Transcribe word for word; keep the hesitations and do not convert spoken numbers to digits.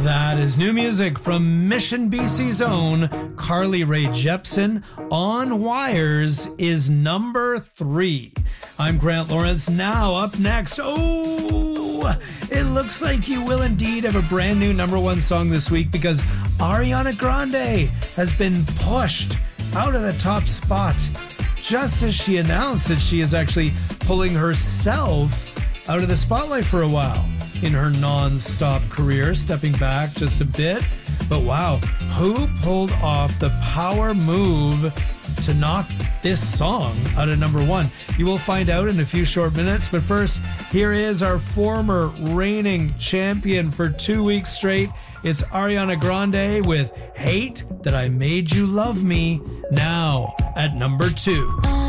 That is new music from Mission B C's own Carly Rae Jepsen. On Wires is number three. I'm Grant Lawrence. Now up next, oh, it looks like you will indeed have a brand new number one song this week because Ariana Grande has been pushed out of the top spot just as she announced that she is actually pulling herself out of the spotlight for a while in her non-stop career, stepping back just a bit. But wow, who pulled off the power move to knock this song out of number one? You will find out in a few short minutes. But first, here is our former reigning champion for two weeks straight. It's Ariana Grande with Hate That I Made You Love Me, now at number two.